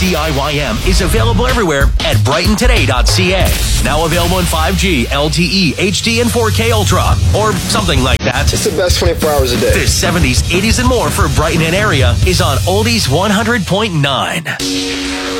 DIYM is available everywhere at brightontoday.ca. Now available in 5G, LTE, HD, and 4K Ultra, or something like that. It's the best 24 hours a day. This 70s, 80s, and more for Brighton and area is on Oldies 100.9.